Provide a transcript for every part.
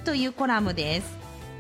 というコラムです。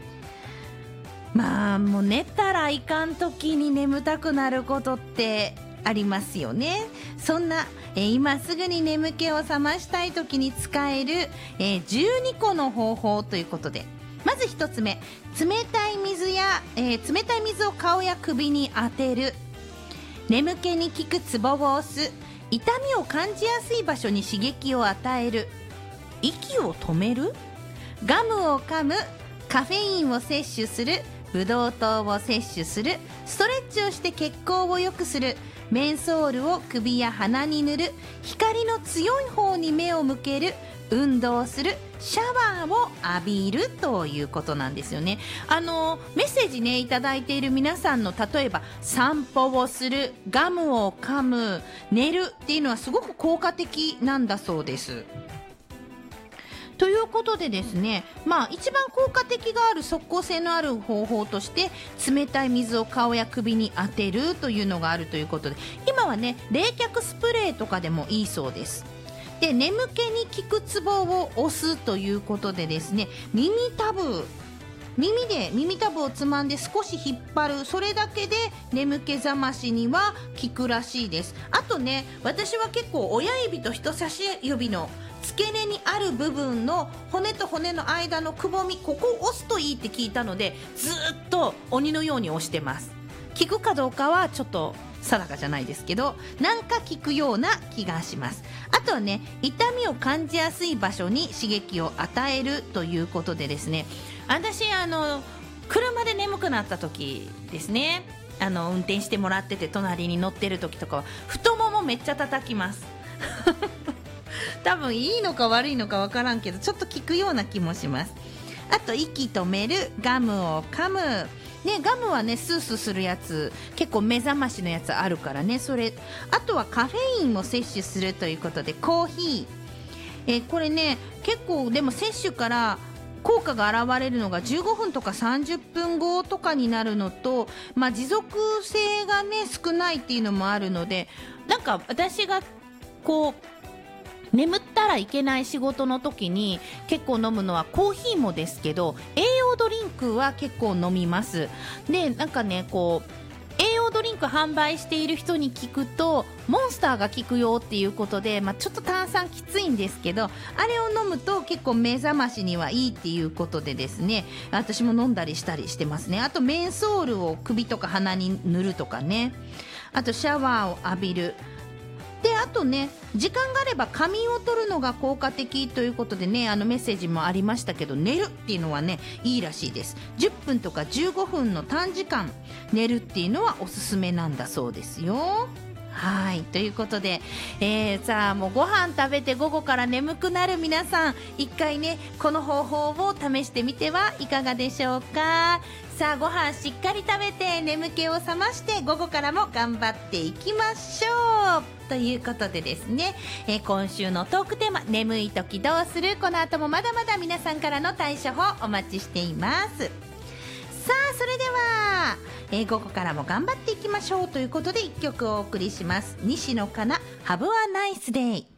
まあもう寝たらいかん時に眠たくなることってありますよね。そんな、今すぐに眠気を覚ましたい時に使える、12個の方法ということで、まず1つ目、冷たい水を顔や首に当てる。眠気に効くツボを押す。痛みを感じやすい場所に刺激を与える。息を止める。ガムを噛む。カフェインを摂取する。ブドウ糖を摂取する。ストレッチをして血行を良くする。メンソールを首や鼻に塗る。光の強い方に目を向ける。運動する。シャワーを浴びるということなんですよね。メッセージねいただいている皆さんの、例えば散歩をする、ガムを噛む、寝るっていうのはすごく効果的なんだそうです。ということでですね、一番効果的がある、即効性のある方法として、冷たい水を顔や首に当てるというのがあるということで、今はね冷却スプレーとかでもいいそうです。で、眠気に効くツボを押すということでですね、耳たぶをつまんで少し引っ張る、それだけで眠気覚ましには効くらしいです。あとね、私は結構親指と人差し指の付け根にある部分の骨と骨の間のくぼみ、ここを押すといいって聞いたので、ずっと鬼のように押してます。効くかどうかはちょっと定かじゃないですけど、なんか効くような気がします。あとはね、痛みを感じやすい場所に刺激を与えるということでですね、私車で眠くなった時ですね、運転してもらってて隣に乗ってる時とかは太ももめっちゃ叩きます多分いいのか悪いのか分からんけど、ちょっと効くような気もします。あと、息止める、ガムを噛むね、ガムはねスースーするやつ結構目覚ましのやつあるからね、それ。あとはカフェインを摂取するということで、コーヒー、これね結構でも摂取から効果が現れるのが15分とか30分後とかになるのと、持続性がね少ないっていうのもあるので、なんか私がこう眠ったらいけない仕事の時に結構飲むのはコーヒーもですけど、栄養ドリンクは結構飲みます。で、なんかね栄養ドリンク販売している人に聞くと、モンスターが効くよっていうことで、ちょっと炭酸きついんですけど、あれを飲むと結構目覚ましにはいいっていうことでですね、私も飲んだりしたりしてますね。あとメンソールを首とか鼻に塗るとかね。あとシャワーを浴びる。で、あとね、時間があれば仮眠を取るのが効果的ということでね、メッセージもありましたけど、寝るっていうのはねいいらしいです。10分とか15分の短時間寝るっていうのはおすすめなんだそうですよ。はい、ということで、さあもうご飯食べて午後から眠くなる皆さん、一回ねこの方法を試してみてはいかがでしょうか。さあ、ご飯しっかり食べて眠気を覚まして午後からも頑張っていきましょうということでですね、今週のトークテーマ、眠い時どうする、この後もまだまだ皆さんからの対処法お待ちしています。さあ、それでは午後からも頑張っていきましょうということで、1曲お送りします。西野カナ、Have a nice day。